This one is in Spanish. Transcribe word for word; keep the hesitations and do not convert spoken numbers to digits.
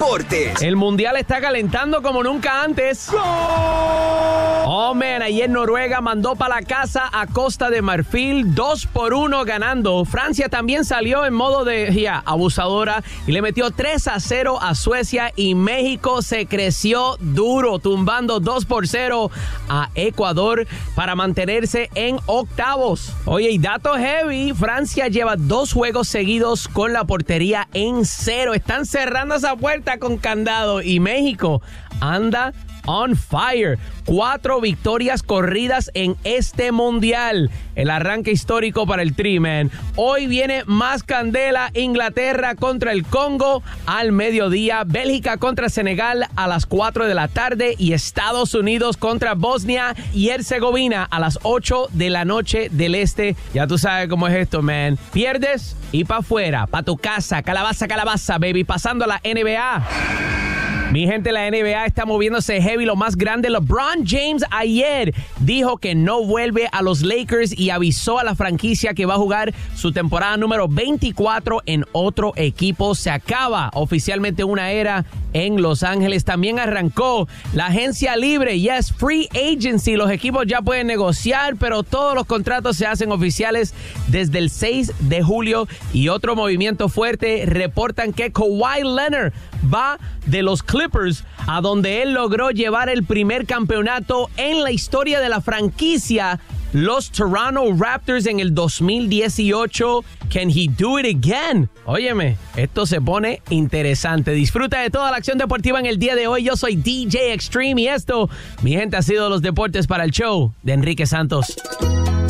deportes. El mundial está calentando como nunca antes. ¡Gol! Oh, man, ayer Noruega mandó para la casa a Costa de Marfil, dos por uno ganando. Francia también salió en modo de yeah, abusadora y le metió tres a cero a Suecia, y México se creció duro, tumbando dos por cero a Ecuador para mantenerse en octavos. Oye, y dato heavy, Francia lleva dos juegos seguidos con la portería en cero. Están cerrando esa puerta con candado, y México anda on fire. Cuatro victorias corridas en este mundial. El arranque histórico para el Tri, man. Hoy viene más candela. Inglaterra contra el Congo al mediodía. Bélgica contra Senegal a las cuatro de la tarde. Y Estados Unidos contra Bosnia y Herzegovina a las ocho de la noche del este. Ya tú sabes cómo es esto, man. Pierdes y pa' afuera, pa' tu casa. Calabaza, calabaza, baby. Pasando a la N B A. Mi gente, la N B A está moviéndose heavy. Lo más grande, LeBron James ayer dijo que no vuelve a los Lakers y avisó a la franquicia que va a jugar su temporada número veinticuatro en otro equipo. Se acaba oficialmente una era en Los Ángeles. También arrancó la agencia libre. Yes, free agency. Los equipos ya pueden negociar, pero todos los contratos se hacen oficiales desde el seis de julio. Y otro movimiento fuerte, reportan que Kawhi Leonard va de los Clippers, a donde él logró llevar el primer campeonato en la historia de la franquicia, los Toronto Raptors, en el dos mil dieciocho. Can he do it again? Óyeme, esto se pone interesante. Disfruta de toda la acción deportiva en el día de hoy. Yo soy D J Extreme y esto, mi gente, ha sido los deportes para el show de Enrique Santos.